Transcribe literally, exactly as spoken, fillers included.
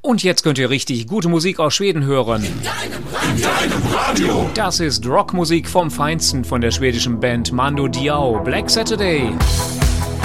Und jetzt könnt ihr richtig gute Musik aus Schweden hören. In deinem Radio. In deinem Radio. Das ist Rockmusik vom Feinsten von der schwedischen Band Mando Diao, Black Saturday.